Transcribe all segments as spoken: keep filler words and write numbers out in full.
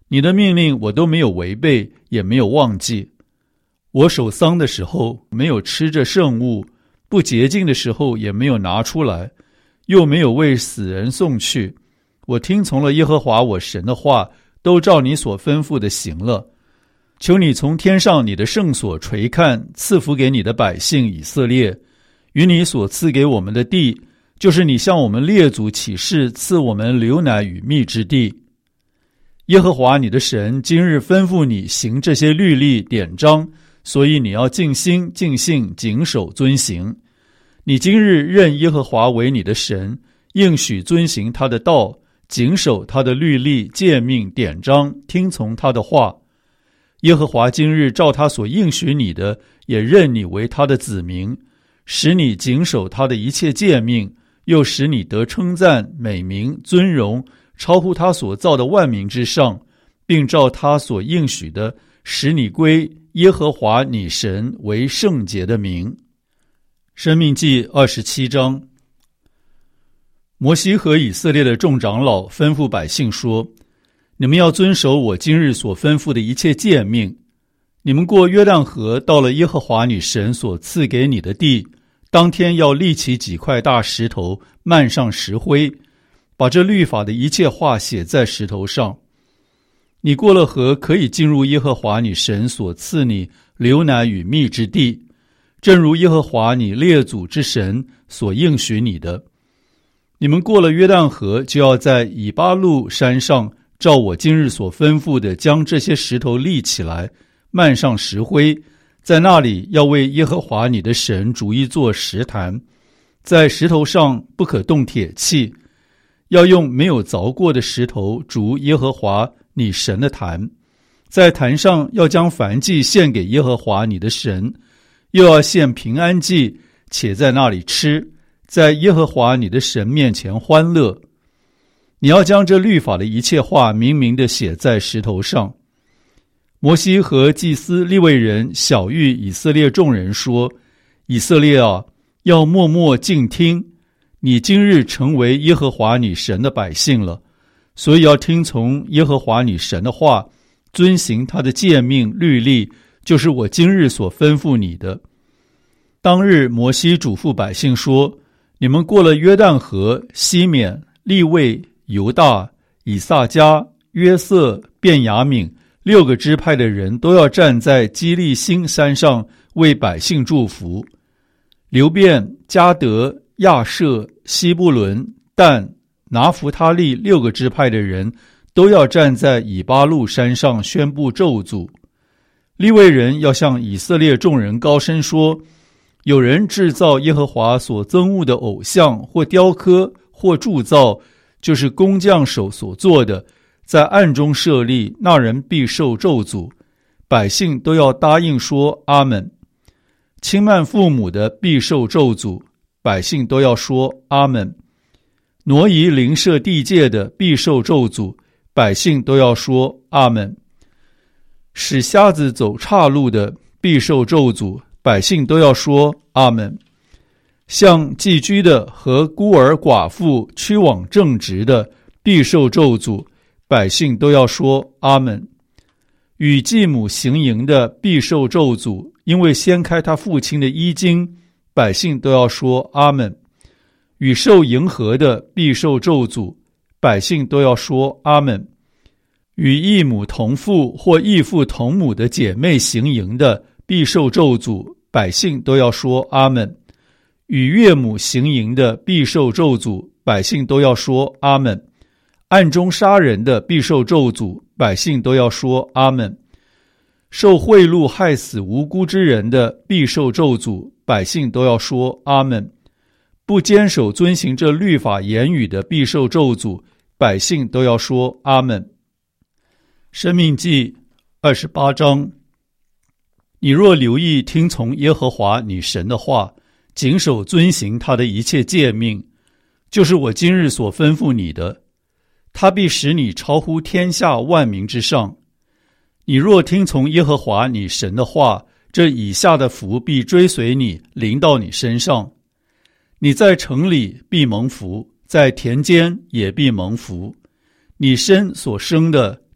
你的命令我都没有违背，也没有忘记。我守丧的时候没有吃着圣物，不洁净的时候也没有拿出来，又没有为死人送去。我听从了耶和华我神的话，都照你所吩咐的行了。求你从天上你的圣所垂看，赐福给你的百姓以色列，与你所赐给我们的地，就是你向我们列祖起誓赐我们流奶与蜜之地。耶和华你的神今日吩咐你行这些律例典章，所以你要尽心尽性谨守遵行。你今日认耶和华为你的神，应许遵行他的道，谨守他的律例诫命典章，听从他的话。耶和华今日照他所应许你的，也认你为他的子民，使你谨守他的一切诫命，又使你得称赞、美名、尊荣，超乎他所造的万民之上，并照他所应许的，使你归耶和华你神为圣洁的名。申命记二十七章。摩西和以色列的众长老吩咐百姓说，你们要遵守我今日所吩咐的一切诫命。你们过约旦河，到了耶和华你神所赐给你的地，当天要立起几块大石头，漫上石灰，把这律法的一切话写在石头上。你过了河，可以进入耶和华你神所赐你流奶与蜜之地，正如耶和华你列祖之神所应许你的。你们过了约旦河，就要在以巴路山上，照我今日所吩咐的，将这些石头立起来，漫上石灰，在那里要为耶和华你的神筑一座石坛，在石头上不可动铁器，要用没有凿过的石头筑耶和华你神的坛。在坛上要将燔祭献给耶和华你的神，又要献平安祭，且在那里吃，在耶和华你的神面前欢乐。你要将这律法的一切话明明地写在石头上。摩西和祭司利未人晓谕以色列众人说，以色列啊，要默默静听，你今日成为耶和华你神的百姓了，所以要听从耶和华你神的话，遵行他的诫命律例，就是我今日所吩咐你的。当日摩西嘱咐百姓说，你们过了约旦河，西缅、利未、犹大、以萨迦、约瑟、便雅悯六个支派的人都要站在基利心山上为百姓祝福。流便、迦得、亚设、西布伦、但、拿弗他利六个支派的人都要站在以巴路山上宣布咒诅。利未人要向以色列众人高声说，有人制造耶和华所憎恶的偶像，或雕刻，或铸造，就是工匠手所做的，在暗中设立，那人必受咒诅。百姓都要答应说阿们。轻慢父母的必受咒诅，百姓都要说阿们。挪移邻舍地界的必受咒诅，百姓都要说阿们。使瞎子走岔路的必受咒诅，百姓都要说阿们。向寄居的和孤儿寡妇屈往正直的必受咒诅，百姓都要说阿们。与继母行淫的必受咒诅，因为掀开他父亲的衣襟，百姓都要说阿们。与受迎合的必受咒诅，百姓都要说阿们。与异母同父或异父同母的姐妹行淫的必受咒诅，百姓都要说阿们。与岳母行淫的必受咒诅，百姓都要说阿们。暗中杀人的必受咒诅，百姓都要说阿们。受贿赂害死无辜之人的必受咒诅，百姓都要说阿们。不坚守遵行这律法言语的必受咒诅，百姓都要说阿们。申命记二十八章。你若留意听从耶和华你神的话，谨守遵行他的一切诫命，就是我今日所吩咐你的，他必使你超乎天下万民之上。你若听从耶和华你神的话，这以下的福必追随你，临到你身上。你在城里必蒙福，在田间也必蒙福。你身所生的，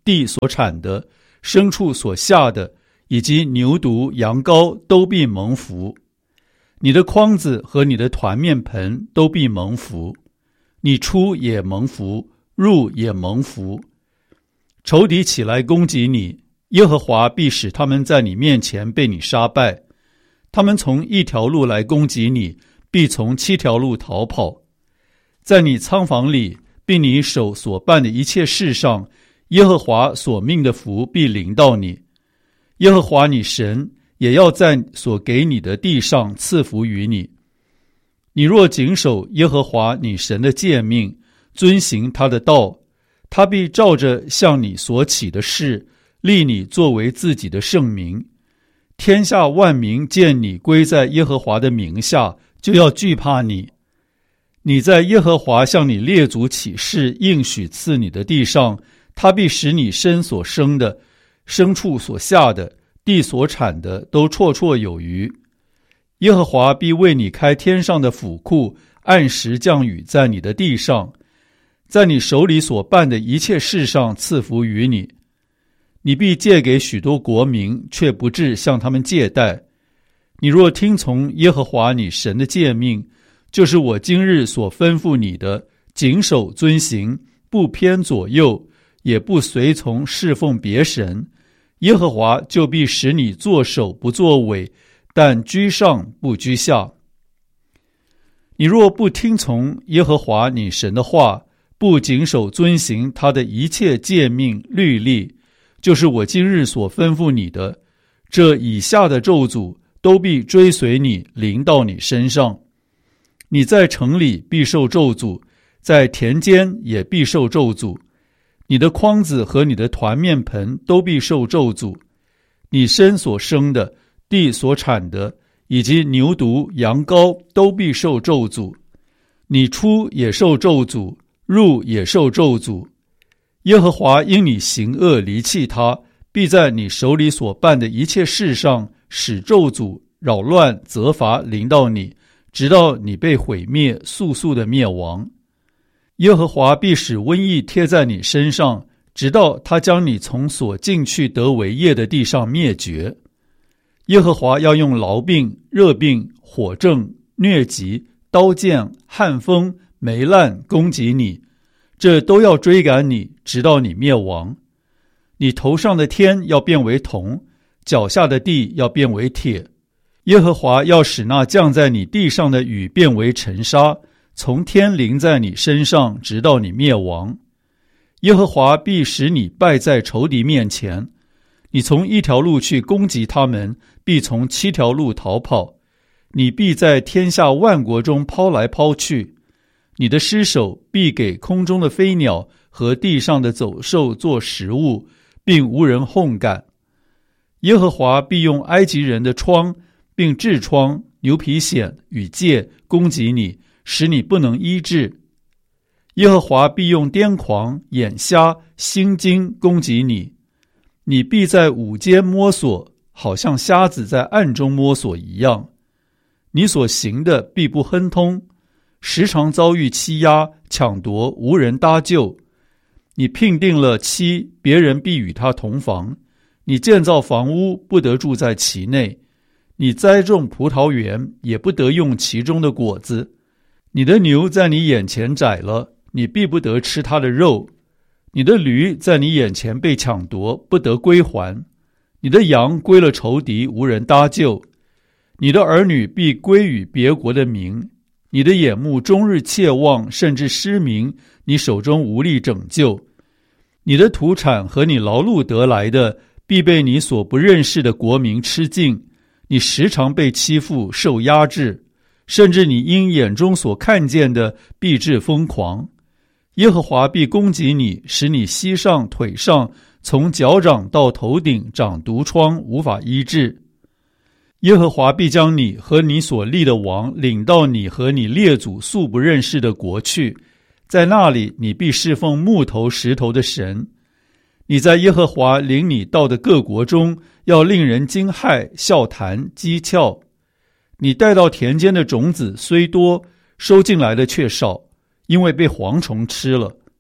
地所产的，牲畜所下的，以及牛犊、羊羔都必蒙福。你的筐子和你的团面盆都必蒙福，你出也蒙福，入也蒙福。仇敌起来攻击你，耶和华必使他们在你面前被你杀败。他们从一条路来攻击你，必从七条路逃跑。在你仓房里，并你手所办的一切事上，耶和华所命的福必临到你。耶和华你神也要在所给你的地上赐福于你。你若谨守耶和华你神的诫命，遵行他的道，他必照着向你所起的事，立你作为自己的圣名。天下万民见你归在耶和华的名下，就要惧怕你。你在耶和华向你列祖起誓应许赐你的地上，他必使你身所生的、牲畜所下的、地所产的都绰绰有余。耶和华必为你开天上的府库，按时降雨在你的地上，在你手里所办的一切事上赐福于你。你必借给许多国民，却不致向他们借贷。你若听从耶和华你神的诫命，就是我今日所吩咐你的，谨守遵行，不偏左右，也不随从侍奉别神，耶和华就必使你作首不作尾，但居上不居下。你若不听从耶和华你神的话，不谨守遵行他的一切诫命律例，就是我今日所吩咐你的，这以下的咒诅都必追随你，临到你身上。你在城里必受咒诅，在田间也必受咒诅。你的筐子和你的团面盆都必受咒诅。你身所生的、地所产的，以及牛犊、羊羔都必受咒诅。你出也受咒诅，入也受咒诅。耶和华因你行恶离弃他，必在你手里所办的一切事上使咒诅、扰乱、责罚临到你，直到你被毁灭，速速的灭亡。耶和华必使瘟疫贴在你身上，直到他将你从所进去得为业的地上灭绝。耶和华要用痨病、热病、火症、疟疾、刀剑、旱风、霉烂攻击你，这都要追赶你，直到你灭亡。你头上的天要变为铜，脚下的地要变为铁。耶和华要使那降在你地上的雨变为尘沙，从天淋在你身上，直到你灭亡。耶和华必使你败在仇敌面前，你从一条路去攻击他们，必从七条路逃跑。你必在天下万国中抛来抛去，你的尸首必给空中的飞鸟和地上的走兽做食物，并无人哄赶。耶和华必用埃及人的疮，并痔疮、牛皮癣与疥攻击你，使你不能医治。耶和华必用癫狂、眼瞎、心惊攻击你，你必在午间摸索，好像瞎子在暗中摸索一样。你所行的必不亨通，时常遭遇欺压、抢夺，无人搭救。你聘定了妻，别人必与他同房；你建造房屋，不得住在其内；你栽种葡萄园，也不得用其中的果子。你的牛在你眼前宰了，你必不得吃它的肉；你的驴在你眼前被抢夺，不得归还；你的羊归了仇敌，无人搭救。你的儿女必归与别国的民，你的眼目终日切望，甚至失明，你手中无力拯救。你的土产和你劳碌得来的，必被你所不认识的国民吃尽。你时常被欺负，受压制，甚至你因眼中所看见的，必致疯狂。耶和华必攻击你，使你膝上、腿上，从脚掌到头顶长毒疮，无法医治。耶和华必将你和你所立的王领到你和你列祖素不认识的国去，在那里你必侍奉木头石头的神。你在耶和华领你到的各国中，要令人惊骇、笑谈、讥诮。你带到田间的种子虽多，收进来的却少，因为被蝗虫吃了。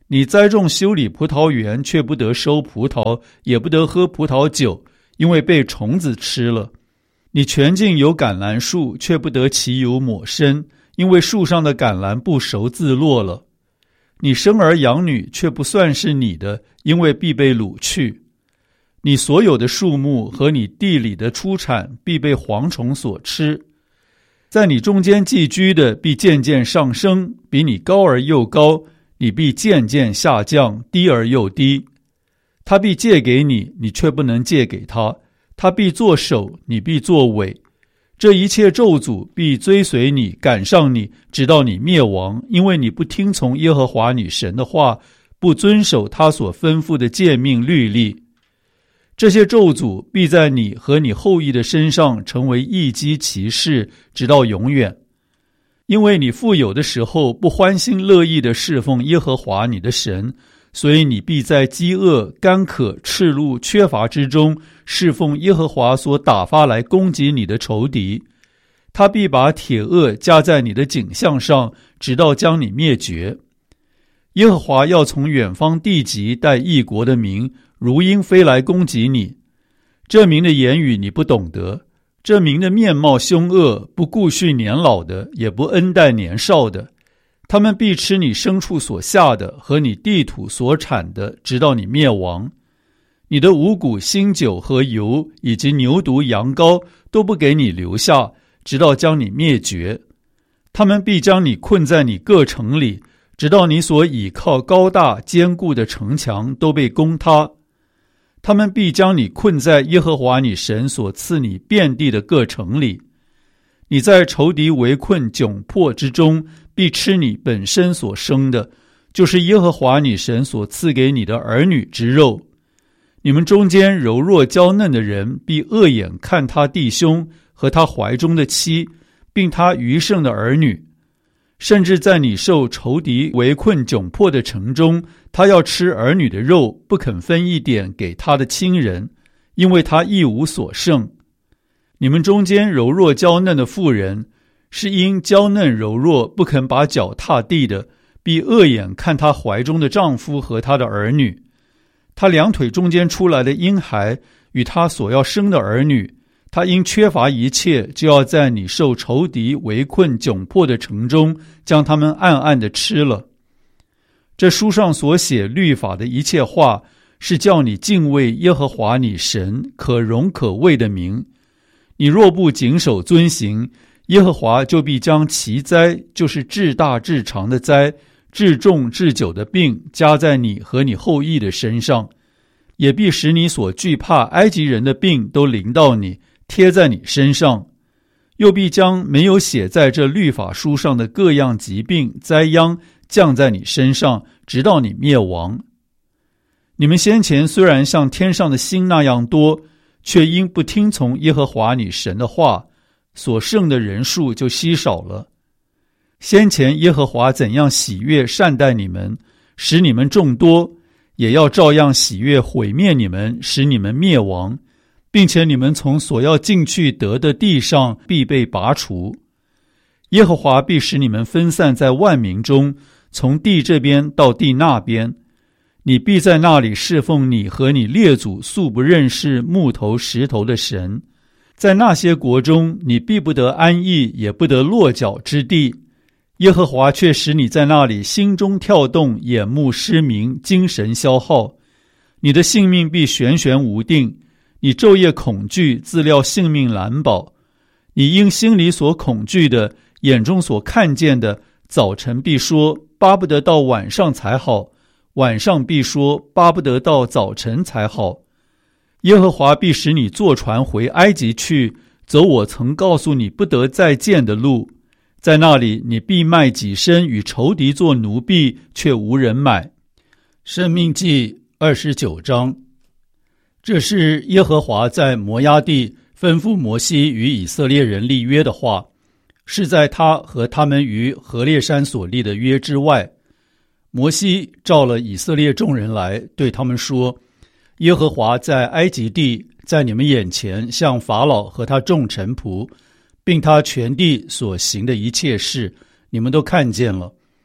你栽种修理葡萄园，却不得收葡萄，也不得喝葡萄酒，因为被虫子吃了。你全境有橄榄树，却不得其油抹身，因为树上的橄榄不熟自落了。你生儿养女，却不算是你的，因为必被掳去。你所有的树木和你地里的出产，必被蝗虫所吃。在你中间寄居的，必渐渐上升，比你高而又高，你必渐渐下降，低而又低。他必借给你，你却不能借给他；他必作首，你必作尾。这一切咒诅必追随你，赶上你，直到你灭亡，因为你不听从耶和华你神的话，不遵守他所吩咐的诫命律例。这些咒诅必在你和你后裔的身上成为一击奇事，直到永远。因为你富有的时候不欢欣乐意地侍奉耶和华你的神，所以你必在饥饿、干渴、赤露、缺乏之中侍奉耶和华所打发来攻击你的仇敌。他必把铁轭加在你的颈项上，直到将你灭绝。耶和华要从远方地极带异国的民，如鹰飞来攻击你。这民的言语你不懂得，这民的面貌凶恶，不顾恤年老的，也不恩待年少的。他们必吃你牲畜所下的和你地土所产的，直到你灭亡。你的五谷、新酒和油，以及牛犊、羊羔，都不给你留下，直到将你灭绝。他们必将你困在你各城里，直到你所倚靠高大坚固的城墙都被攻塌。他们必将你困在耶和华你神所赐你遍地的各城里。你在仇敌围困窘迫之中，必吃你本身所生的，就是耶和华你神所赐给你的儿女之肉。你们中间柔弱娇嫩的人，必恶眼看他弟兄和他怀中的妻，并他余剩的儿女。甚至在你受仇敌围困窘迫的城中，他要吃儿女的肉，不肯分一点给他的亲人，因为他一无所剩。你们中间柔弱娇嫩的妇人，是因娇嫩柔弱不肯把脚踏地的，必恶眼看她怀中的丈夫和她的儿女。她两腿中间出来的婴孩与她所要生的儿女，她因缺乏一切，就要在你受仇敌围困窘迫的城中，将他们暗暗地吃了。这书上所写律法的一切话，是叫你敬畏耶和华你神可荣可畏的名。你若不谨守遵行，耶和华就必将其灾，就是至大至长的灾，至重至久的病，加在你和你后裔的身上，也必使你所惧怕埃及人的病都临到你，贴在你身上。又必将没有写在这律法书上的各样疾病灾殃降在你身上，直到你灭亡。你们先前虽然像天上的星那样多，却因不听从耶和华你神的话，所剩的人数就稀少了。先前耶和华怎样喜悦善待你们，使你们众多，也要照样喜悦毁灭你们，使你们灭亡，并且你们从所要进去得的地上必被拔除。耶和华必使你们分散在万民中，从地这边到地那边。你必在那里侍奉你和你列祖素不认识木头石头的神。在那些国中，你必不得安逸，也不得落脚之地。耶和华却使你在那里心中跳动，眼目失明，精神消耗。你的性命必悬悬无定，你昼夜恐惧，自料性命难保。你因心里所恐惧的，眼中所看见的，早晨必说巴不得到晚上才好，晚上必说巴不得到早晨才好。耶和华必使你坐船回埃及去，走我曾告诉你不得再见的路。在那里你必卖己身与仇敌做奴婢，却无人买。申命记二十九章。这是耶和华在摩押地吩咐摩西与以色列人立约的话，是在他和他们于何烈山所立的约之外。摩西召了以色列众人来，对他们说，耶和华在埃及地，在你们眼前向法老和他众臣仆，并他全地所行的一切事，你们都看见了。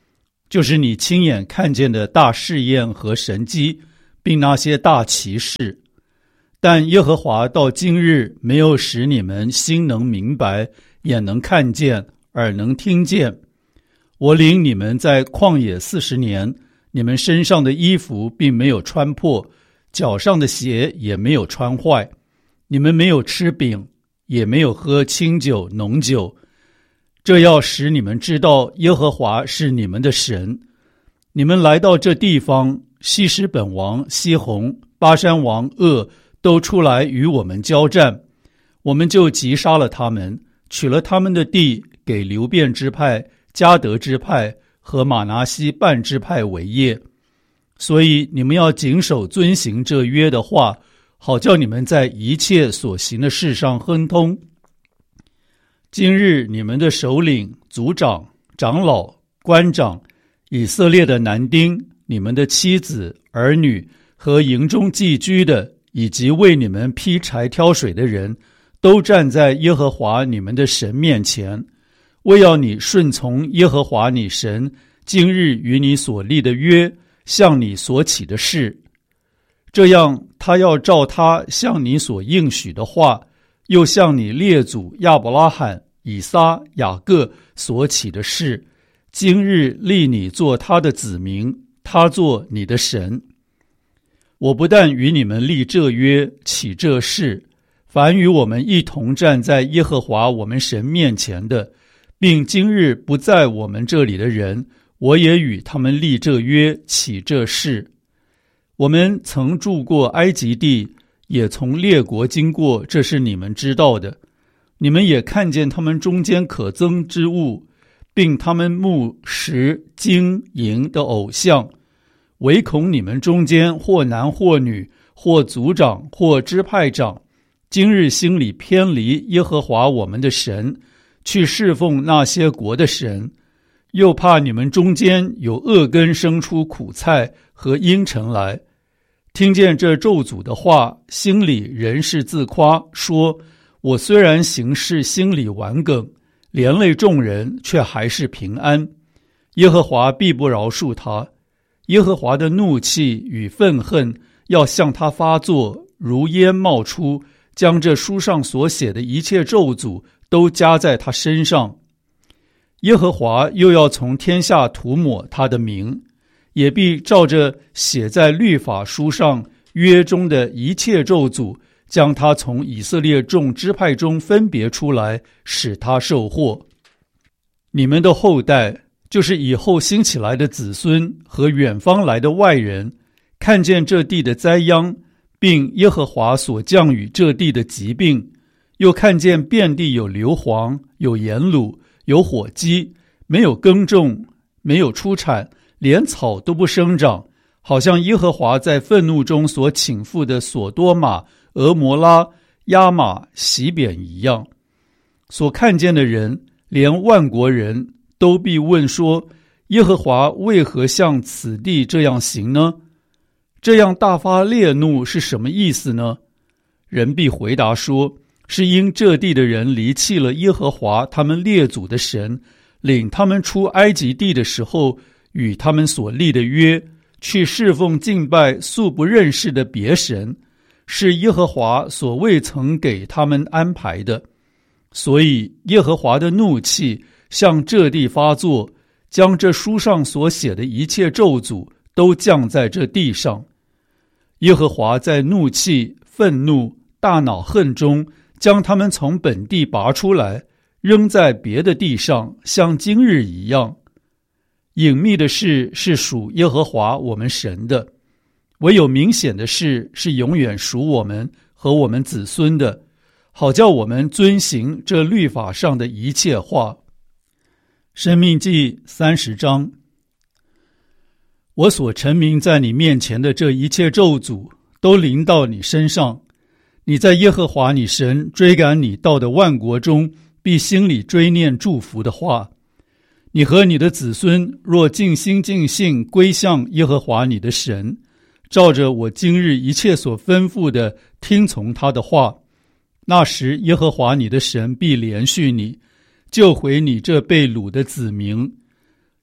就是你亲眼看见的大试验和神迹，并那些大奇事。但耶和华到今日没有使你们心能明白，眼能看见，耳能听见。我领你们在旷野四十年，你们身上的衣服并没有穿破，脚上的鞋也没有穿坏。你们没有吃饼，也没有喝清酒浓酒，这要使你们知道耶和华是你们的神。你们来到这地方，西施本王西宏、巴山王噩都出来与我们交战，我们就击杀了他们，取了他们的地，给流便支派、迦得支派和玛拿西半支派为业。所以你们要谨守遵行这约的话，好叫你们在一切所行的事上亨通。今日你们的首领、族长、长老、官长、以色列的男丁、你们的妻子、儿女和营中寄居的，以及为你们劈柴挑水的人，都站在耶和华你们的神面前，为要你顺从耶和华你神今日与你所立的约，向你所起的事。这样他要照他向你所应许的话，又向你列祖亚伯拉罕、以撒、雅各所起的事，今日立你做他的子民，他做你的神。我不但与你们立这约，起这事，凡与我们一同站在耶和华我们神面前的，并今日不在我们这里的人，我也与他们立这约，起这事。我们曾住过埃及地，也从列国经过，这是你们知道的。你们也看见他们中间可憎之物，并他们木石金银的偶像，唯恐你们中间或男或女，或族长或支派长，今日心里偏离耶和华我们的神，去侍奉那些国的神，又怕你们中间有恶根生出苦菜和阴沉来。听见这咒诅的话，心里仍是自夸，说我虽然行事心里顽梗，连累众人，却还是平安。耶和华必不饶恕他，耶和华的怒气与愤恨要向他发作，如烟冒出，将这书上所写的一切咒诅都加在他身上。耶和华又要从天下涂抹他的名，也必照着写在律法书上约中的一切咒诅，将他从以色列众支派中分别出来，使他受祸。你们的后代，就是以后兴起来的子孙和远方来的外人，看见这地的灾殃，并耶和华所降与这地的疾病，又看见遍地有硫磺，有盐卤，有火鸡，没有耕种，没有出产，连草都不生长，好像耶和华在愤怒中所倾覆的所多玛、俄摩拉、亚玛、洗扁一样。所看见的人，连万国人都必问说，耶和华为何向此地这样行呢？这样大发烈怒是什么意思呢？人必回答说，是因这地的人离弃了耶和华他们列祖的神，领他们出埃及地的时候与他们所立的约，去侍奉敬拜素不认识的别神，是耶和华所未曾给他们安排的。所以耶和华的怒气向这地发作，将这书上所写的一切咒诅都降在这地上。耶和华在怒气、愤怒、大恼恨中，将他们从本地拔出来，扔在别的地上，像今日一样。隐秘的事是属耶和华我们神的，唯有明显的事是永远属我们和我们子孙的，好叫我们遵行这律法上的一切话。申命记三十章。我所陈明在你面前的这一切咒诅，都临到你身上。你在耶和华你神追赶你到的万国中，必心里追念祝福的话。你和你的子孙若尽心尽性归向耶和华你的神，照着我今日一切所吩咐的听从他的话，那时耶和华你的神必怜恤你，救回你这被掳的子民。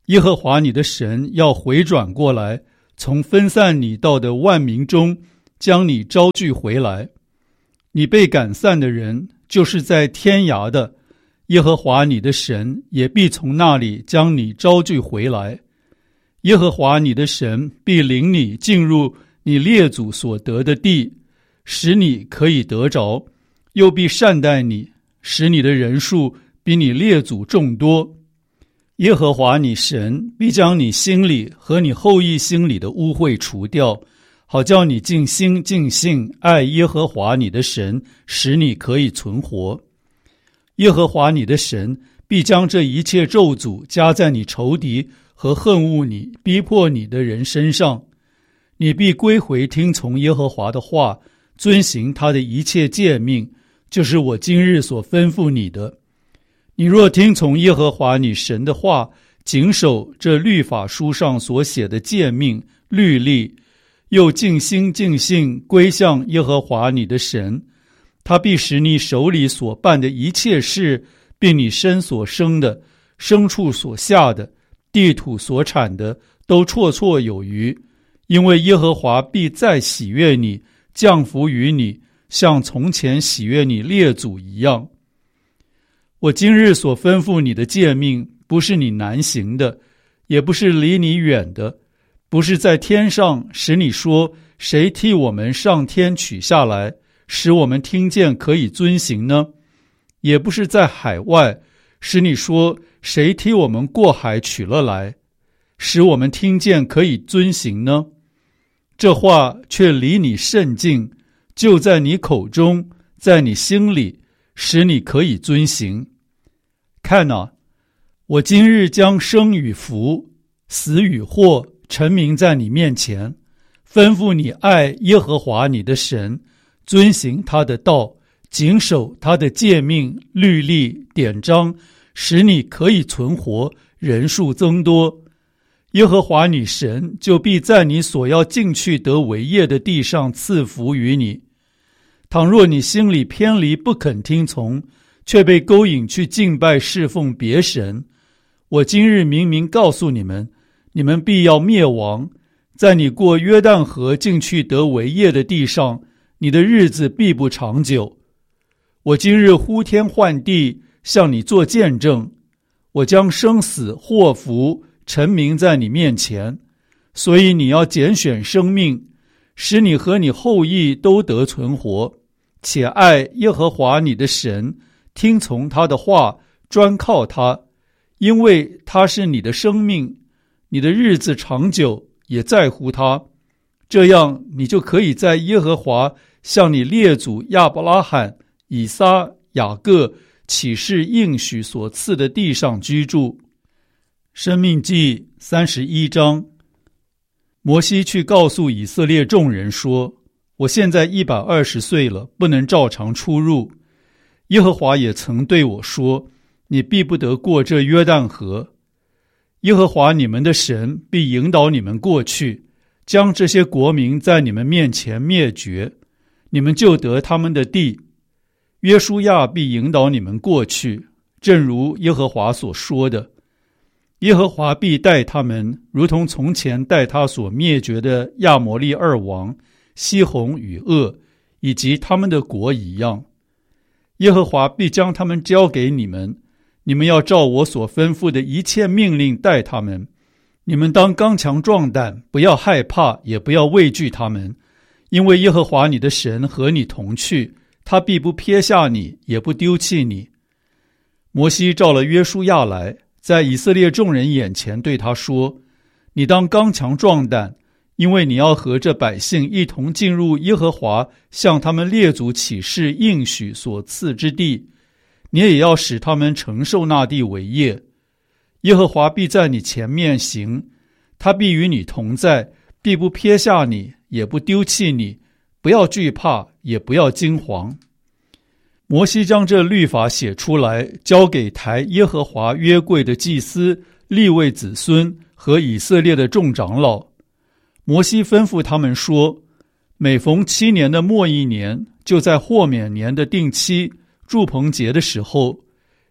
耶和华你的神要回转过来，从分散你到的万民中将你招聚回来。你被赶散的人，就是在天涯的，耶和华你的神也必从那里将你招聚回来。耶和华你的神必领你进入你列祖所得的地，使你可以得着，又必善待你，使你的人数比你列祖众多。耶和华你神必将你心里和你后裔心里的污秽除掉，好叫你尽心尽性爱耶和华你的神，使你可以存活。耶和华你的神必将这一切咒诅加在你仇敌和恨恶你、逼迫你的人身上。你必归回听从耶和华的话，遵行他的一切诫命，就是我今日所吩咐你的。你若听从耶和华你神的话，谨守这律法书上所写的诫命律例，又尽心尽性归向耶和华你的神，他必使你手里所办的一切事，并你身所生的、牲畜所下的、地土所产的，都绰绰有余。因为耶和华必再喜悦你，降福于你，像从前喜悦你列祖一样。我今日所吩咐你的诫命，不是你难行的，也不是离你远的，不是在天上使你说，谁替我们上天取下来，使我们听见可以遵行呢？也不是在海外，使你说，谁替我们过海取了来，使我们听见可以遵行呢？这话却离你甚近，就在你口中，在你心里，使你可以遵行。看哪，我今日将生与福、死与祸陈明在你面前，吩咐你爱耶和华你的神，遵行他的道，谨守他的诫命、律例、典章，使你可以存活，人数增多。耶和华你神就必在你所要进去得为业的地上赐福于你。倘若你心里偏离，不肯听从，却被勾引去敬拜侍奉别神，我今日明明告诉你们，你们必要灭亡。在你过约旦河进去得为业的地上，你的日子必不长久。我今日呼天唤地，向你做见证，我将生死祸福陈明在你面前，所以你要拣选生命，使你和你后裔都得存活，且爱耶和华你的神，听从他的话，专靠他，因为他是你的生命，你的日子长久，也在乎他。这样你就可以在耶和华向你列祖亚伯拉罕、以撒、雅各起誓应许所赐的地上居住。申命记三十一章。摩西去告诉以色列众人说，我现在一百二十岁了，不能照常出入。耶和华也曾对我说，你必不得过这约旦河。耶和华你们的神必引导你们过去，将这些国民在你们面前灭绝，你们就得他们的地。约书亚必引导你们过去，正如耶和华所说的。耶和华必待他们，如同从前待他所灭绝的亚摩利二王西宏与噩，以及他们的国一样。耶和华必将他们交给你们，你们要照我所吩咐的一切命令待他们。你们当刚强壮胆，不要害怕，也不要畏惧他们，因为耶和华你的神和你同去，他必不撇下你，也不丢弃你。摩西召了约书亚来，在以色列众人眼前对他说，你当刚强壮胆，因为你要和这百姓一同进入耶和华向他们列祖起誓应许所赐之地，你也要使他们承受那地为业。耶和华必在你前面行，他必与你同在，必不撇下你，也不丢弃你，不要惧怕，也不要惊惶。摩西将这律法写出来，交给抬耶和华约柜的祭司、利未子孙和以色列的众长老。摩西吩咐他们说，每逢七年的末一年，就在豁免年的定期住棚节的时候，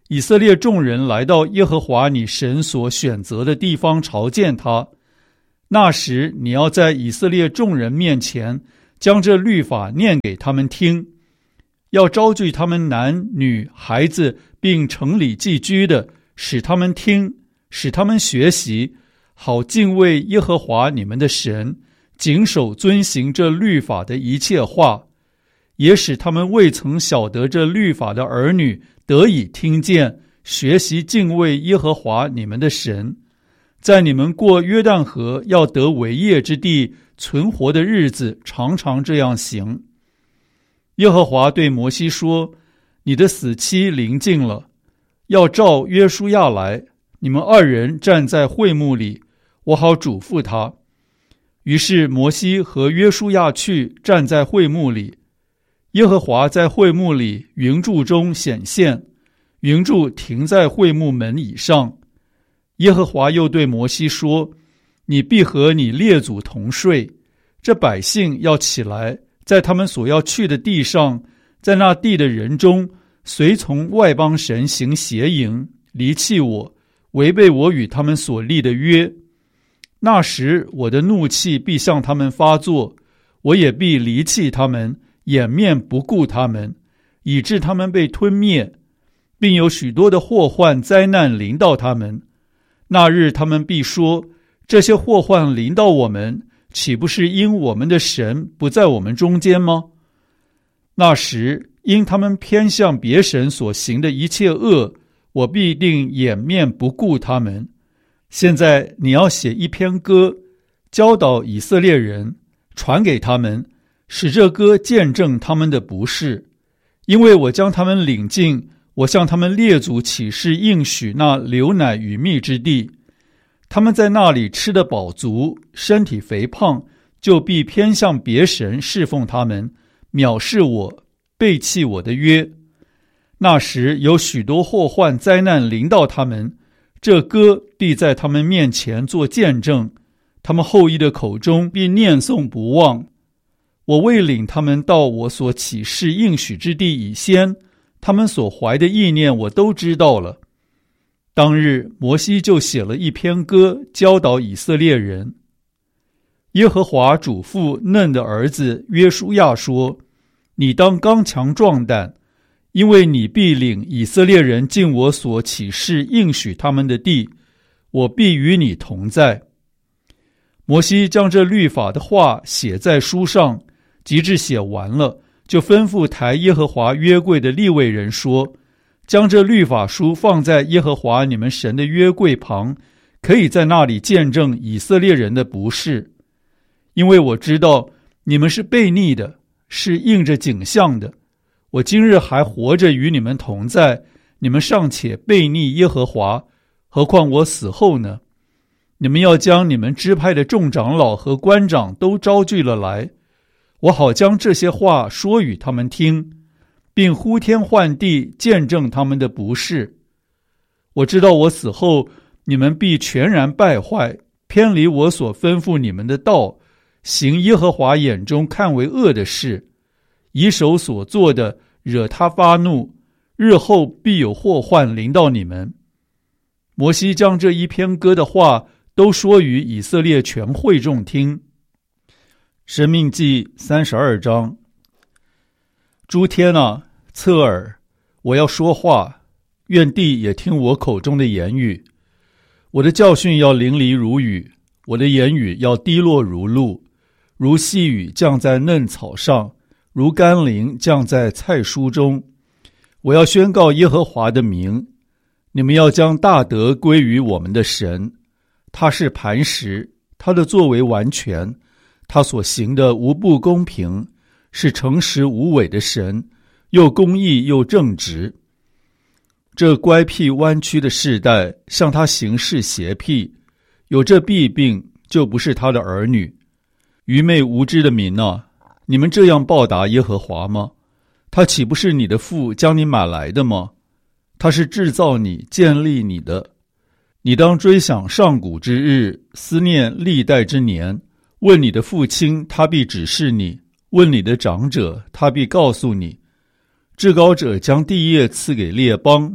以色列众人来到耶和华你神所选择的地方朝见他，那时你要在以色列众人面前将这律法念给他们听，要招聚他们男女孩子并城里寄居的，使他们听，使他们学习，好敬畏耶和华你们的神，谨守遵行这律法的一切话，也使他们未曾晓得这律法的儿女得以听见，学习敬畏耶和华你们的神，在你们过约旦河要得为业之地存活的日子，常常这样行。耶和华对摩西说，你的死期临近了，要召约书亚来，你们二人站在会幕里，我好嘱咐他。于是摩西和约书亚去，站在会幕里。耶和华在会幕里云柱中显现，云柱停在会幕门以上。耶和华又对摩西说，你必和你列祖同睡，这百姓要起来，在他们所要去的地上，在那地的人中，随从外邦神行邪淫，离弃我，违背我与他们所立的约。那时我的怒气必向他们发作，我也必离弃他们，掩面不顾他们，以致他们被吞灭，并有许多的祸患灾难临到他们。那日他们必说，这些祸患临到我们，岂不是因我们的神不在我们中间吗？那时因他们偏向别神所行的一切恶，我必定掩面不顾他们。现在你要写一篇歌，教导以色列人，传给他们，使这歌见证他们的不是。因为我将他们领进我向他们列祖起誓应许那流奶与蜜之地，他们在那里吃得饱足，身体肥胖，就必偏向别神侍奉他们，藐视我，背弃我的约。那时有许多祸患灾难临到他们，这歌必在他们面前做见证，他们后裔的口中必念诵不忘。我未领他们到我所起誓应许之地以先，他们所怀的意念我都知道了。当日摩西就写了一篇歌，教导以色列人。耶和华嘱咐嫩的儿子约书亚说，你当刚强壮胆，因为你必领以色列人进我所起誓应许他们的地，我必与你同在。摩西将这律法的话写在书上，及至写完了，就吩咐抬耶和华约柜的利未人说，将这律法书放在耶和华你们神的约柜旁，可以在那里见证以色列人的不是。因为我知道你们是悖逆的，是应着景象的，我今日还活着与你们同在，你们尚且悖逆耶和华，何况我死后呢？你们要将你们支派的众长老和官长都招聚了来，我好将这些话说与他们听，并呼天唤地见证他们的不是。我知道我死后，你们必全然败坏，偏离我所吩咐你们的道，行耶和华眼中看为恶的事，以手所做的惹他发怒，日后必有祸患临到你们。摩西将这一篇歌的话都说与以色列全会众听。申命记三十二章。诸天啊，侧耳，我要说话，愿地也听我口中的言语。我的教训要淋漓如雨，我的言语要滴落如露，如细雨降在嫩草上，如甘霖降在菜蔬中。我要宣告耶和华的名，你们要将大德归于我们的神。他是磐石，他的作为完全，他所行的无不公平，是诚实无伪的神，又公义又正直。这乖僻弯曲的世代向他行事邪僻，有这弊病，就不是他的儿女。愚昧无知的民啊，你们这样报答耶和华吗？他岂不是你的父将你买来的吗？他是制造你建立你的。你当追想上古之日，思念历代之年。问你的父亲，他必指示你；问你的长者，他必告诉你。至高者将地业赐给列邦，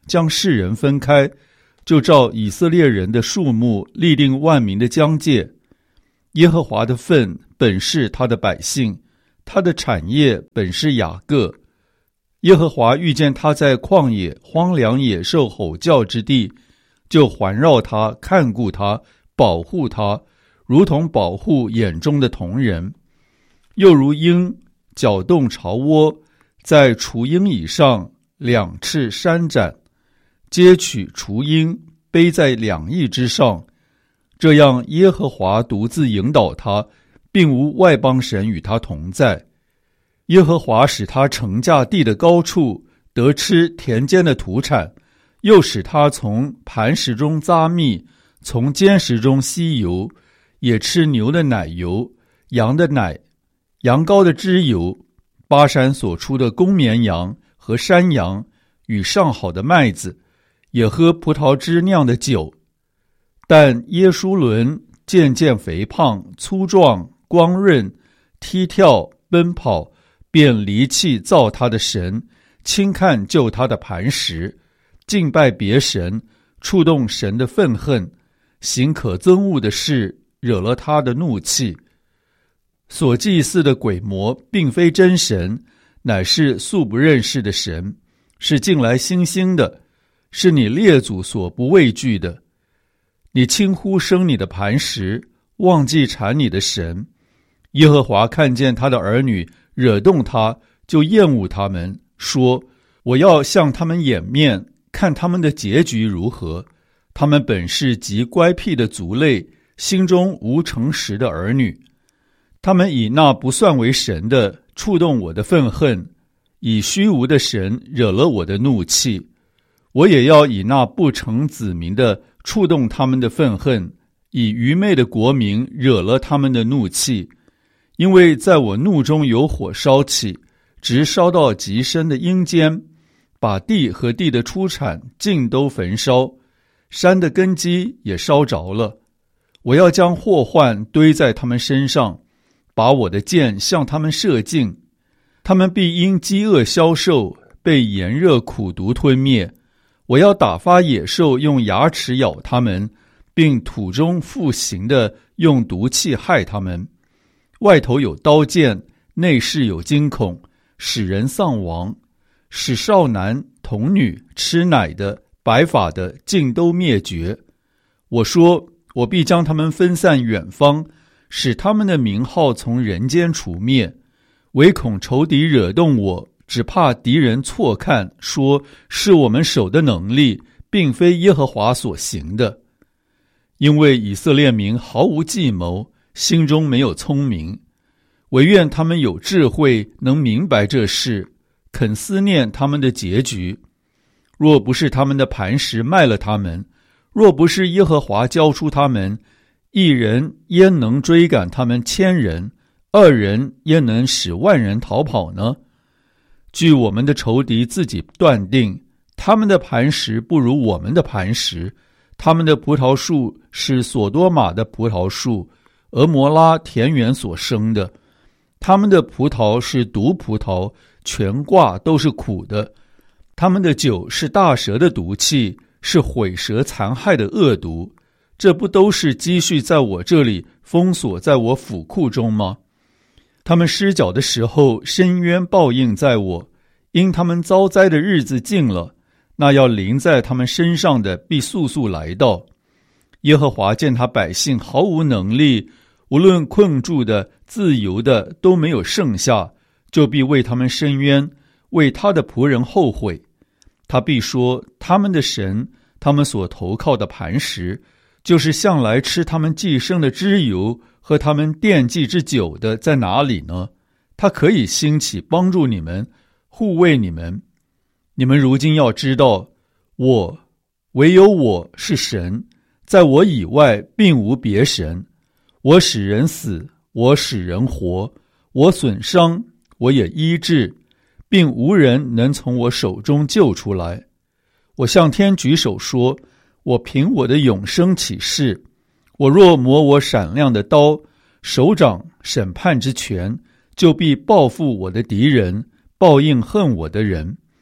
将世人分开，就照以色列人的数目立定万民的疆界。耶和华的份本是他的百姓，他的产业本是雅各。耶和华遇见他在旷野荒凉野兽吼叫之地，就环绕他，看顾他，保护他，如同保护眼中的瞳人。又如鹰搅动巢窝，在雏鹰以上两翅扇展，接取雏鹰，背在两翼之上。这样耶和华独自引导他，并无外邦神与他同在。耶和华使他乘驾地的高处，得吃田间的土产，又使他从磐石中咂蜜，从坚石中吸油，也吃牛的奶油，羊的奶，羊羔的脂油，巴山所出的公绵羊和山羊，与上好的麦子，也喝葡萄汁酿的酒。但耶书伦渐渐肥胖粗壮光润，踢跳奔跑，便离弃造他的神，轻看救他的磐石，敬拜别神，触动神的愤恨，行可憎恶的事，惹了他的怒气。所祭祀的鬼魔并非真神，乃是素不认识的神，是近来新兴的，是你列祖所不畏惧的。你轻忽生你的磐石，忘记缠你的神。耶和华看见他的儿女惹动他，就厌恶他们，说：我要向他们掩面，看他们的结局如何。他们本是极乖僻的族类，心中无诚实的儿女。他们以那不算为神的触动我的愤恨，以虚无的神惹了我的怒气。我也要以那不成子民的触动他们的愤恨，以愚昧的国民惹了他们的怒气。因为在我怒中有火烧起，直烧到极深的阴间，把地和地的出产尽都焚烧，山的根基也烧着了。我要将祸患堆在他们身上，把我的箭向他们射尽。他们必因饥饿消瘦，被炎热苦毒吞灭。我要打发野兽用牙齿咬他们，并土中复行的用毒气害他们。外头有刀剑，内室有惊恐，使人丧亡，使少男童女吃奶的白发的尽都灭绝。我说，我必将他们分散远方，使他们的名号从人间除灭。唯恐仇敌惹动我，只怕敌人错看，说是我们手的能力，并非耶和华所行的。因为以色列民毫无计谋，心中没有聪明，唯愿他们有智慧，能明白这事，肯思念他们的结局。若不是他们的磐石卖了他们，若不是耶和华交出他们，一人焉能追赶他们千人？二人焉能使万人逃跑呢？据我们的仇敌自己断定，他们的磐石不如我们的磐石，他们的葡萄树是索多玛的葡萄树，俄摩拉田园所生的。他们的葡萄是毒葡萄，全挂都是苦的。他们的酒是大蛇的毒气，是毁蛇残害的恶毒。这不都是积蓄在我这里，封锁在我府库中吗？他们失脚的时候，深渊报应在我，因他们遭灾的日子近了，那要临在他们身上的必速速来到。耶和华见他百姓毫无能力，无论困住的自由的都没有剩下，就必为他们伸冤，为他的仆人后悔。他必说，他们的神，他们所投靠的磐石，就是向来吃他们寄生的脂油和他们奠祭之酒的，在哪里呢？他可以兴起帮助你们，护卫你们。你们如今要知道，我唯有我是神，在我以外并无别神。我使人死，我使人活，我损伤，我也医治，并无人能从我手中救出来。我向天举手说，我凭我的永生起誓，我若磨我闪亮的刀，手掌审判之权，就必报复我的敌人，报应恨我的人。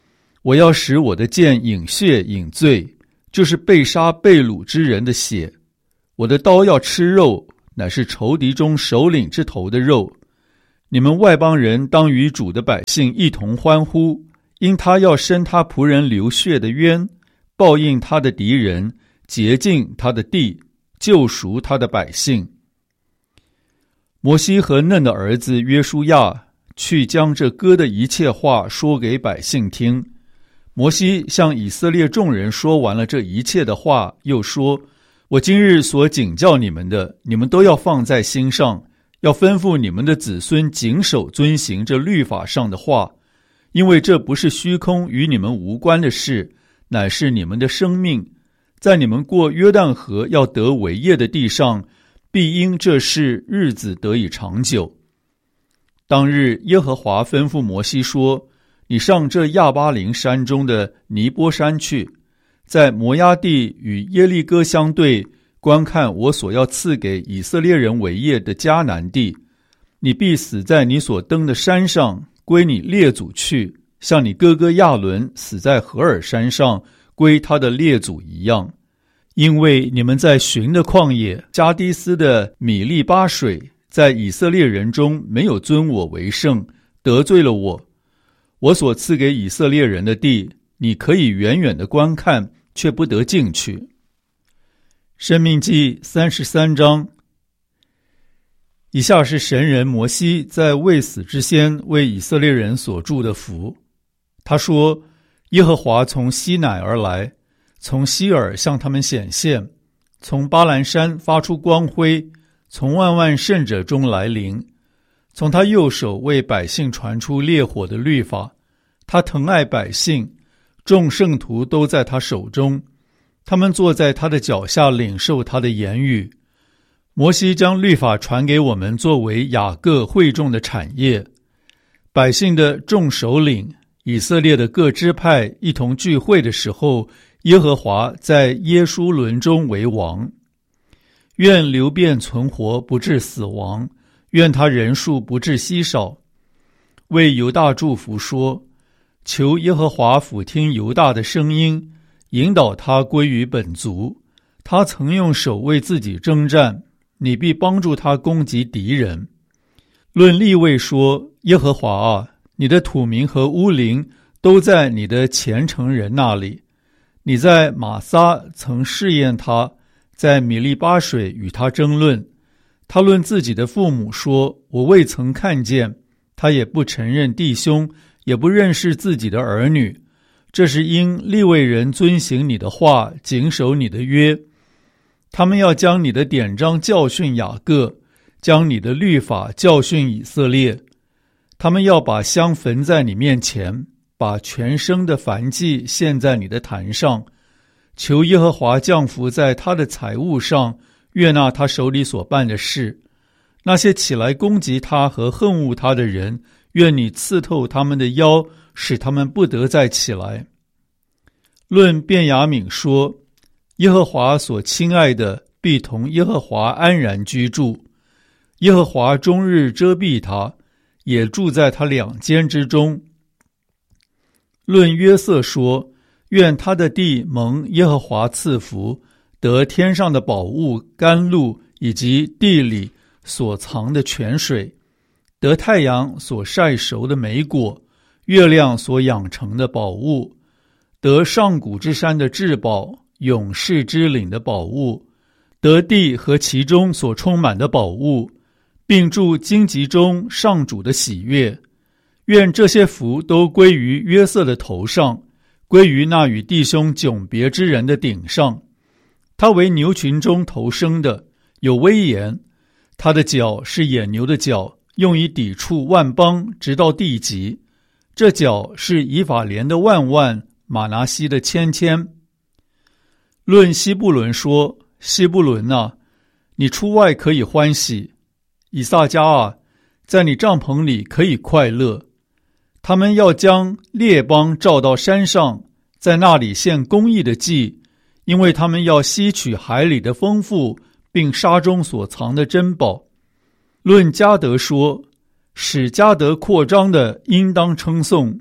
我要使我的剑饮血饮醉，就是被杀被掳之人的血。我的刀要吃肉，乃是仇敌中首领之头的肉。你们外邦人当与主的百姓一同欢呼，因他要伸他仆人流血的冤，报应他的敌人，洁净他的地，救赎他的百姓。摩西和嫩的儿子约书亚去将这歌的一切话说给百姓听。摩西向以色列众人说完了这一切的话，又说：我今日所警教你们的，你们都要放在心上，要吩咐你们的子孙谨守遵行这律法上的话，因为这不是虚空与你们无关的事，乃是你们的生命。在你们过约旦河要得为业的地上，必因这事日子得以长久。当日耶和华吩咐摩西说：你上这亚巴琳山中的尼波山去，在摩押地与耶利哥相对，观看我所要赐给以色列人为业的迦南地。你必死在你所登的山上，归你列祖去，像你哥哥亚伦死在何尔山上，归他的列祖一样。因为你们在寻的旷野加低斯的米利巴水，在以色列人中没有尊我为圣，得罪了我。我所赐给以色列人的地，你可以远远的观看，却不得进去。申命记三十三章。以下是神人摩西在未死之先为以色列人所祝的福。他说：耶和华从西乃而来，从西尔向他们显现，从巴兰山发出光辉，从万万圣者中来临。从他右手为百姓传出烈火的律法，他疼爱百姓，众圣徒都在他手中，他们坐在他的脚下领受他的言语。摩西将律法传给我们，作为雅各会众的产业。百姓的众首领，以色列的各支派一同聚会的时候，耶和华在耶书伦中为王。愿流便存活，不致死亡，愿他人数不致稀少。为犹大祝福说：求耶和华俯听犹大的声音，引导他归于本族。他曾用手为自己征战，你必帮助他攻击敌人。论利未说：耶和华啊，你的土民和乌灵都在你的虔诚人那里。你在玛撒曾试验他，在米利巴水与他争论。他论自己的父母说：我未曾看见。他也不承认弟兄，也不认识自己的儿女。这是因利未人遵行你的话，谨守你的约。他们要将你的典章教训雅各，将你的律法教训以色列。他们要把香焚在你面前，把全生的燔祭献在你的坛上。求耶和华降福在他的财物上，悦纳他手里所办的事。那些起来攻击他和恨恶他的人，愿你刺透他们的腰，使他们不得再起来。论便雅悯说：耶和华所亲爱的必同耶和华安然居住。耶和华终日遮蔽他，也住在他两肩之中。论约瑟说：愿他的地蒙耶和华赐福，得天上的宝物甘露，以及地里所藏的泉水，得太阳所晒熟的美果，月亮所养成的宝物，得上古之山的至宝，永世之岭的宝物，得地和其中所充满的宝物，并住荆棘中上主的喜悦。愿这些福都归于约瑟的头上，归于那与弟兄迥别之人的顶上。他为牛群中头生的，有威严。他的角是野牛的角，用以抵触万邦，直到地极。这角是以法莲的万万，玛拿西的千千。论西布伦说：西布伦啊，你出外可以欢喜；以撒迦啊，在你帐篷里可以快乐。他们要将列邦召到山上，在那里献公义的祭，因为他们要吸取海里的丰富，并沙中所藏的珍宝。论迦得说：使迦得扩张的应当称颂，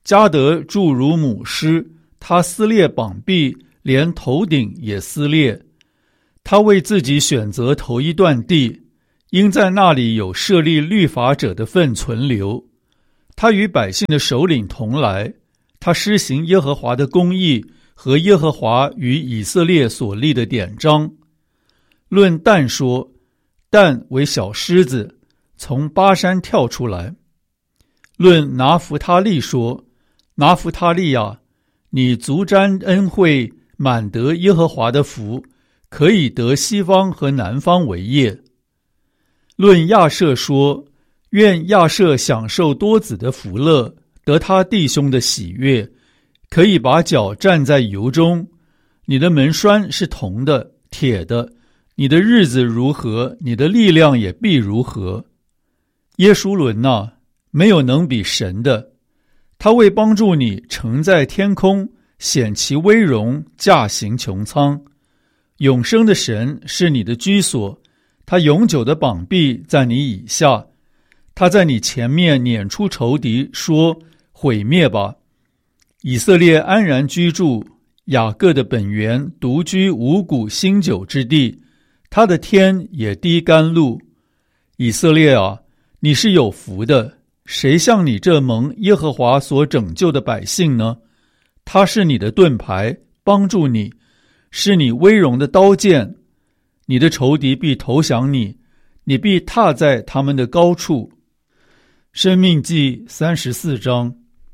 迦得住如母狮，他撕裂膀臂，连头顶也撕裂。他为自己选择头一段地，因在那里有设立律法者的份存留。他与百姓的首领同来，他施行耶和华的公义和耶和华与以色列所立的典章。论但说，但为小狮子，从巴山跳出来。论拿弗他利说，拿弗他利啊，你足沾恩惠，满得耶和华的福，可以得西方和南方为业。论亚设说，愿亚设享受多子的福乐，得他弟兄的喜悦，可以把脚站在油中。你的门栓是铜的、铁的，你的日子如何，你的力量也必如何。耶书伦啊，没有能比神的，他为帮助你乘在天空，显其威荣，驾行穹苍。永生的神是你的居所，他永久的膀臂在你以下，他在你前面撵出仇敌，说毁灭吧。以色列安然居住，雅各的本源独居五谷新酒之地，他的天也滴甘露。以色列啊，你是有福的，谁像你这蒙耶和华所拯救的百姓呢？他是你的盾牌，帮助你，是你威荣的刀剑。你的仇敌必投降你，你必踏在他们的高处。申命记三十四章。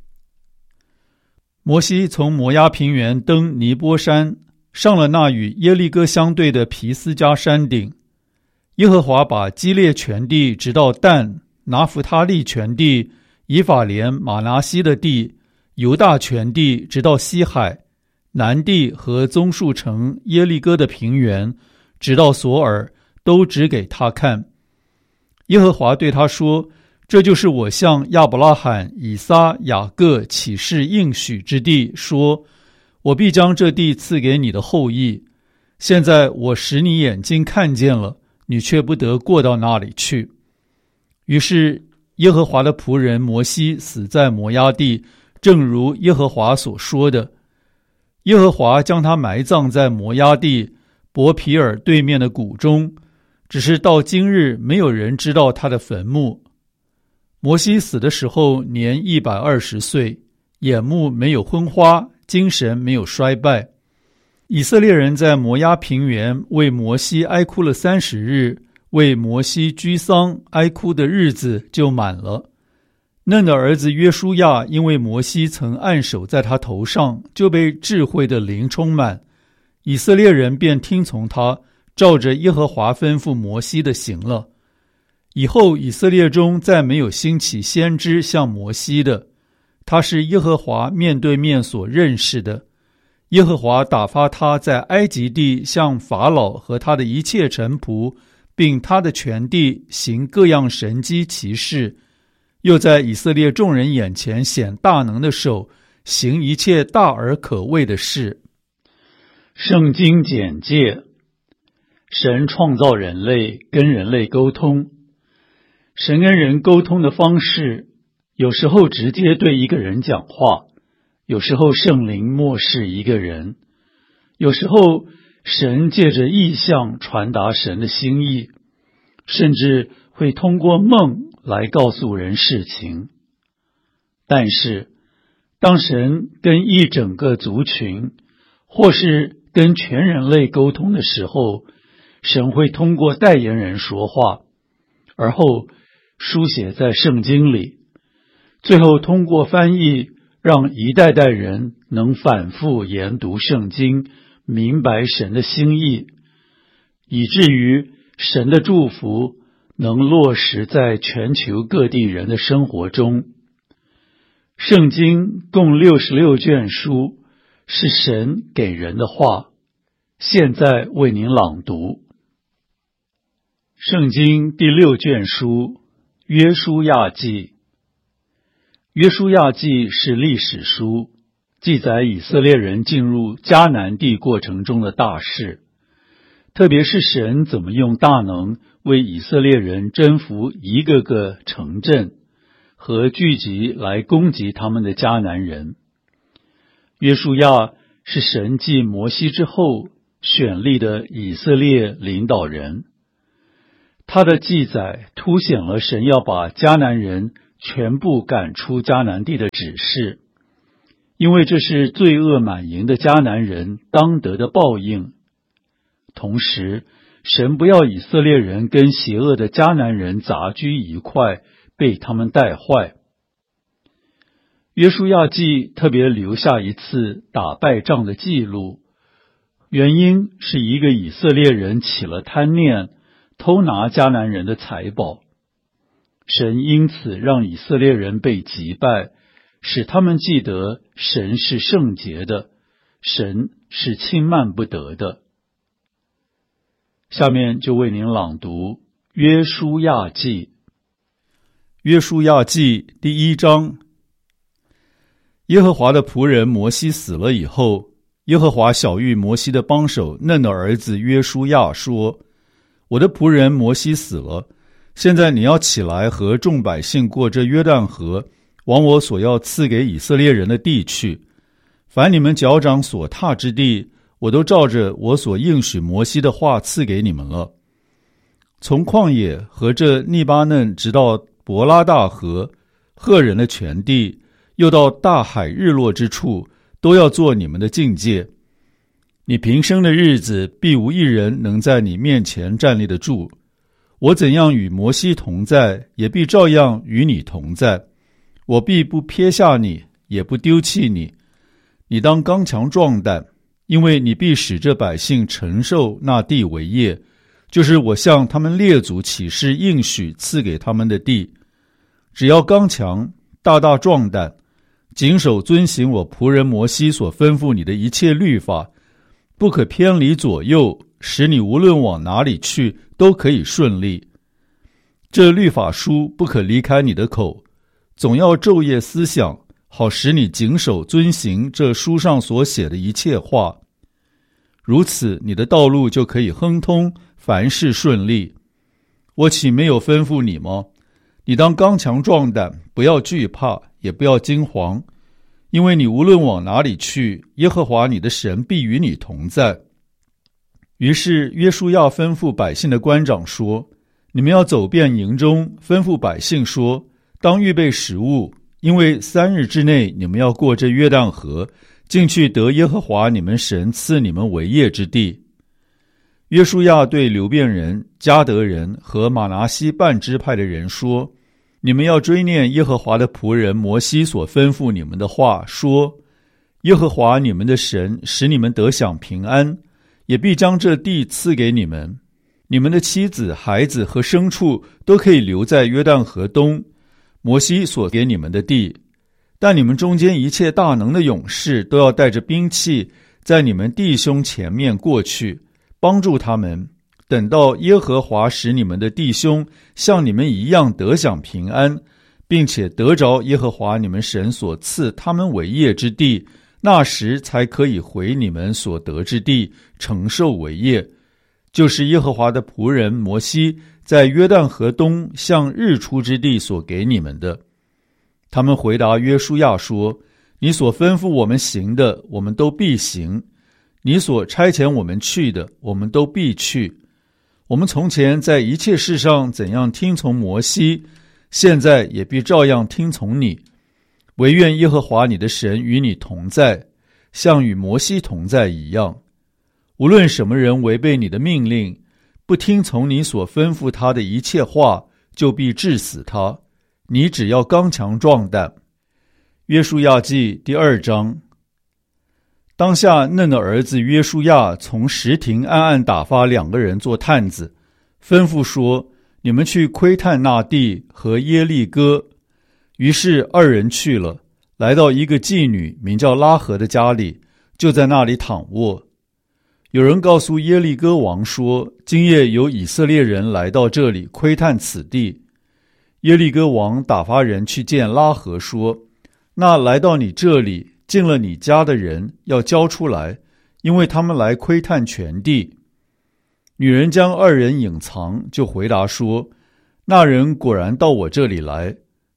摩西从摩押平原登尼波山，上了那与耶利哥相对的皮斯加山顶。耶和华把基列全地直到但，拿弗他利全地，以法莲马拿西的地，犹大全地直到西海，南地和棕树城耶利哥的平原，直到索尔，都指给他看。耶和华对他说，这就是我向亚伯拉罕、以撒、雅各起誓应许之地，说我必将这地赐给你的后裔。现在我使你眼睛看见了，你却不得过到那里去。于是耶和华的仆人摩西死在摩押地，正如耶和华所说的。耶和华将他埋葬在摩押地伯皮尔对面的谷中，只是到今日没有人知道他的坟墓。摩西死的时候年一百二十岁，眼目没有昏花，精神没有衰败。以色列人在摩押平原为摩西哀哭了三十日，为摩西居丧哀哭的日子就满了。嫩的儿子约书亚因为摩西曾按手在他头上，就被智慧的灵充满，以色列人便听从他，照着耶和华吩咐摩西的行了。以后以色列中再没有兴起先知像摩西的，他是耶和华面对面所认识的。耶和华打发他在埃及地向法老和他的一切臣仆，并他的全地行各样神迹奇事，又在以色列众人眼前显大能的手，行一切大而可畏的事。圣经简介：神创造人类，跟人类沟通。神跟人沟通的方式，有时候直接对一个人讲话，有时候圣灵默示一个人，有时候神借着意象传达神的心意，甚至会通过梦来告诉人事情。但是当神跟一整个族群，或是跟全人类沟通的时候，神会通过代言人说话，而后书写在圣经里，最后通过翻译，让一代代人能反复研读圣经，明白神的心意，以至于神的祝福能落实在全球各地人的生活中。圣经共六十六卷书，是神给人的话，现在为您朗读。圣经第六卷书，约书亚记。约书亚记是历史书，记载以色列人进入迦南地过程中的大事，特别是神怎么用大能为以色列人征服一个个城镇， 和聚集来攻击他们的迦南人。约书亚是神继摩西之后选立的以色列领导人，他的记载凸显了神要把迦南人全部赶出迦南地的指示，因为这是罪恶满盈的迦南人当得的报应。同时，神不要以色列人跟邪恶的迦南人杂居一块，被他们带坏。约书亚记特别留下一次打败仗的记录，原因是一个以色列人起了贪念，偷拿迦南人的财宝。神因此让以色列人被击败，使他们记得神是圣洁的，神是轻慢不得的。下面就为您朗读约书亚记。约书亚记第一章。耶和华的仆人摩西死了以后，耶和华晓谕摩西的帮手嫩的儿子约书亚说：我的仆人摩西死了，现在你要起来和众百姓过这约旦河，往我所要赐给以色列人的地去。凡你们脚掌所踏之地，我都照着我所应许摩西的话赐给你们了。从旷野和这利巴嫩直到伯拉大河，赫人的全地，又到大海日落之处，都要做你们的境界。你平生的日子，必无一人能在你面前站立得住。我怎样与摩西同在，也必照样与你同在。我必不撇下你，也不丢弃你。你当刚强壮胆，因为你必使这百姓承受那地为业，就是我向他们列祖起誓应许赐给他们的地。只要刚强，大大壮胆，谨守遵行我仆人摩西所吩咐你的一切律法，不可偏离左右，使你无论往哪里去都可以顺利。这律法书不可离开你的口，总要昼夜思想，好使你谨守遵行这书上所写的一切话。如此，你的道路就可以亨通，凡事顺利。我岂没有吩咐你吗？你当刚强壮胆，不要惧怕，也不要惊惶，因为你无论往哪里去，耶和华你的神必与你同在。于是约书亚吩咐百姓的官长说：你们要走遍营中，吩咐百姓说，当预备食物，因为三日之内你们要过这约旦河，进去得耶和华你们神赐你们为业之地。约书亚对流便人、迦得人和玛拿西半支派的人说：你们要追念耶和华的仆人摩西所吩咐你们的话，说：耶和华你们的神使你们得享平安，也必将这地赐给你们。你们的妻子、孩子和牲畜都可以留在约旦河东，摩西所给你们的地。但你们中间一切大能的勇士都要带着兵器，在你们弟兄前面过去，帮助他们，等到耶和华使你们的弟兄像你们一样得享平安，并且得着耶和华你们神所赐他们为业之地，那时才可以回你们所得之地，承受为业，就是耶和华的仆人摩西在约旦河东向日出之地所给你们的。他们回答约书亚说：你所吩咐我们行的，我们都必行；你所差遣我们去的，我们都必去。我们从前在一切事上怎样听从摩西，现在也必照样听从你。惟愿耶和华你的神与你同在，像与摩西同在一样。无论什么人违背你的命令，不听从你所吩咐他的一切话，就必治死他。你只要刚强壮胆。约书亚记第二章。当下嫩的儿子约书亚从石亭暗暗打发两个人做探子，吩咐说：你们去窥探那地和耶利哥。于是二人去了，来到一个妓女名叫拉合的家里，就在那里躺卧。有人告诉耶利哥王说：今夜有以色列人来到这里窥探此地。耶利哥王打发人去见拉合说：那来到你这里进了你家的人要交出来，因为他们来窥探全地。女人将二人隐藏，就回答说：那人果然到我这里来，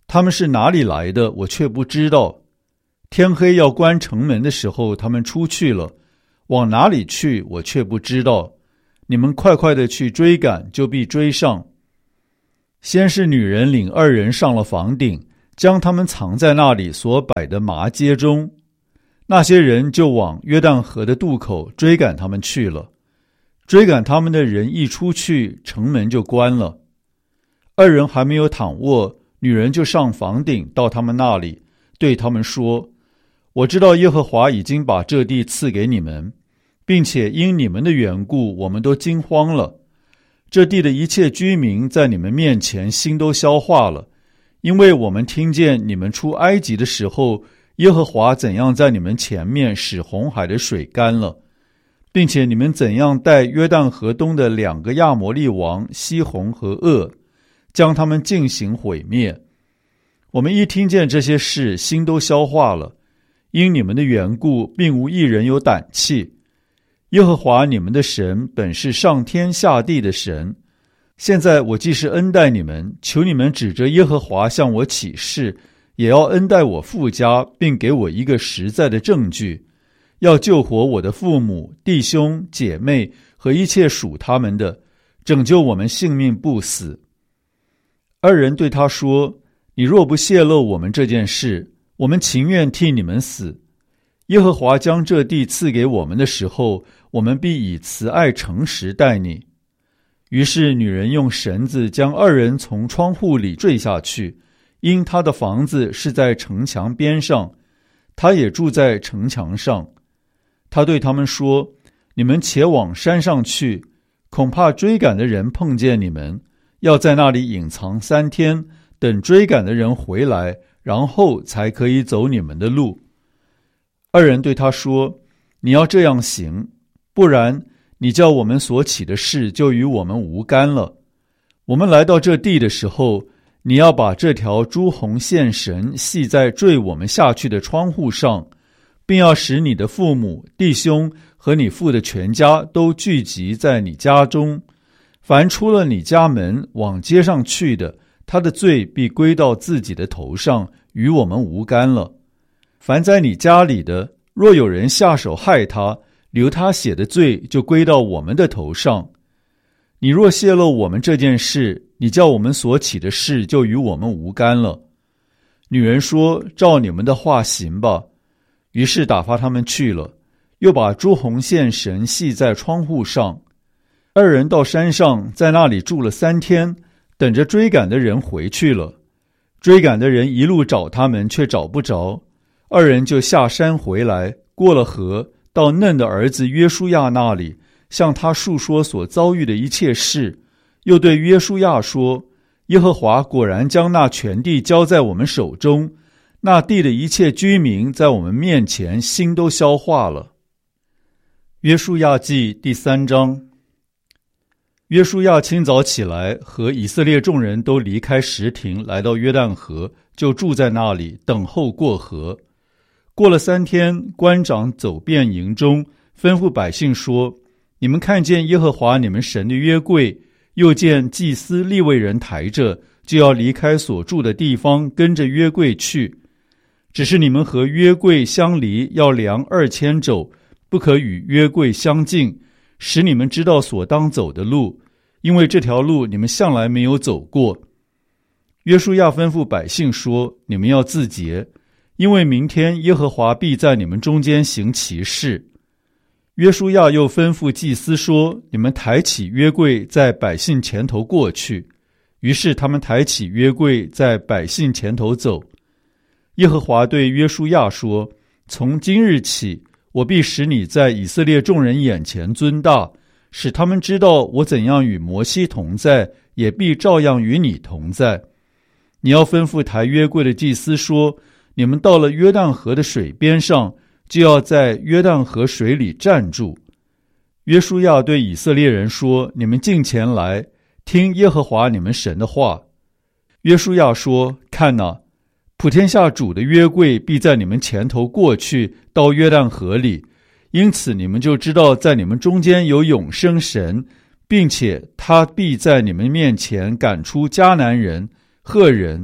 他们是哪里来的，我却不知道。天黑要关城门的时候，他们出去了，往哪里去，我却不知道。你们快快的去追赶，就必追上。先是女人领二人上了房顶，将他们藏在那里所摆的麻秸中。那些人就往约旦河的渡口追赶他们去了。追赶他们的人一出去，城门就关了。二人还没有躺卧，女人就上房顶到他们那里，对他们说：我知道耶和华已经把这地赐给你们，并且因你们的缘故，我们都惊慌了。这地的一切居民在你们面前心都消化了，因为我们听见你们出埃及的时候，耶和华怎样在你们前面使红海的水干了，并且你们怎样带约旦河东的两个亚摩利王西宏和噩，将他们进行毁灭。我们一听见这些事，心都消化了，因你们的缘故，并无一人有胆气。耶和华你们的神本是上天下地的神，现在我既是恩待你们，求你们指着耶和华向我起誓，也要恩待我父家，并给我一个实在的证据，要救活我的父母、弟兄、姐妹和一切属他们的，拯救我们性命不死。二人对他说：你若不泄露我们这件事，我们情愿替你们死。耶和华将这地赐给我们的时候，我们必以慈爱诚实待你。于是女人用绳子将二人从窗户里坠下去，因她的房子是在城墙边上，她也住在城墙上。她对他们说：你们且往山上去，恐怕追赶的人碰见你们，要在那里隐藏三天，等追赶的人回来，然后才可以走你们的路。二人对他说：你要这样行，不然你叫我们所起的事就与我们无干了。我们来到这地的时候，你要把这条朱红线绳系在坠我们下去的窗户上，并要使你的父母、弟兄和你父的全家都聚集在你家中。凡出了你家门往街上去的，他的罪必归到自己的头上，与我们无干了。凡在你家里的，若有人下手害他，流他血的罪就归到我们的头上。你若泄露我们这件事，你叫我们所起的事就与我们无干了。女人说：照你们的话行吧。于是打发他们去了，又把朱红线绳系在窗户上。二人到山上，在那里住了三天，等着追赶的人回去了。追赶的人一路找他们，却找不着。二人就下山回来，过了河，到嫩的儿子约书亚那里，向他述说所遭遇的一切事，又对约书亚说：耶和华果然将那全地交在我们手中，那地的一切居民在我们面前心都消化了。约书亚记第三章。约书亚清早起来，和以色列众人都离开什亭，来到约旦河，就住在那里，等候过河。过了三天，官长走遍营中，吩咐百姓说：你们看见耶和华你们神的约柜，又见祭司利未人抬着，就要离开所住的地方，跟着约柜去。只是你们和约柜相离，要量二千肘，不可与约柜相近，使你们知道所当走的路，因为这条路你们向来没有走过。约书亚吩咐百姓说：你们要自洁，因为明天耶和华必在你们中间行奇事。约书亚又吩咐祭司说：你们抬起约柜在百姓前头过去。于是他们抬起约柜在百姓前头走。耶和华对约书亚说：从今日起，我必使你在以色列众人眼前尊大，使他们知道我怎样与摩西同在，也必照样与你同在。你要吩咐抬约柜的祭司说：你们到了约旦河的水边上，就要在约旦河水里站住。约书亚对以色列人说：你们近前来，听耶和华你们神的话。约书亚说：看哪，普天下主的约柜必在你们前头过去，到约旦河里，因此你们就知道在你们中间有永生神，并且他必在你们面前赶出迦南人、赫人、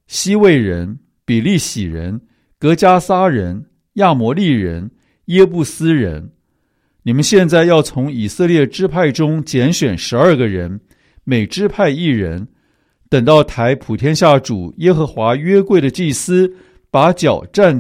西魏人、比利洗人、格加撒人、亚摩利人、耶布斯人。你们现在要从以色列支派中拣选十二个人，每支派一人，等到抬普天下主耶和华约柜的祭司把脚站